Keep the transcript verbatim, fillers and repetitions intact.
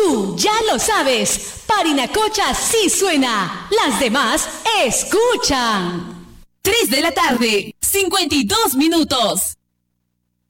Tú ya lo sabes, Parinacocha sí suena, las demás escuchan. tres de la tarde, cincuenta y dos minutos.